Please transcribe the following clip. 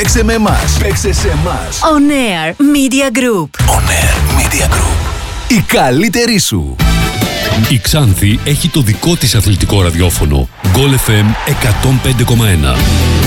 Παίξε με εμάς. Παίξε σε εμάς. On Air Media Group. On Air Media Group. Η καλύτερη σου. Η Ξάνθη έχει το δικό της αθλητικό ραδιόφωνο. Goal FM 105,1.